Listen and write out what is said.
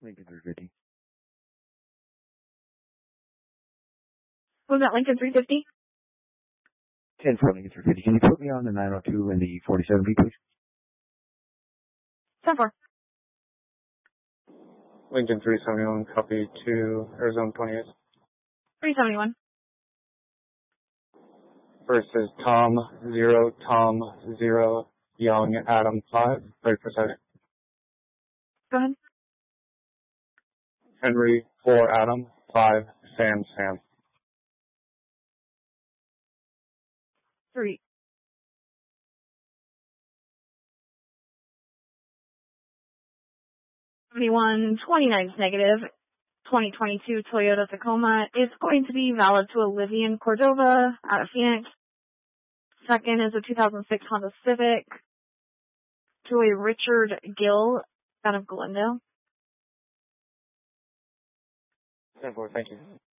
Lincoln 350. Was that Lincoln 350? 10 for Lincoln 350. Can you put me on the 902 and the 47B, please? 10-4. Lincoln 371, copy to Arizona 28. 371. First is Tom 0, Young, Adam 5. Wait for a second. Go ahead. Henry 4, Adam 5, Sam. 3. $71.29 negative. 2022 Toyota Tacoma is going to be valid to Olivian Cordova out of Phoenix. Second is a 2006 Honda Civic to a Richard Gill out of Glendale. 10-4, thank you.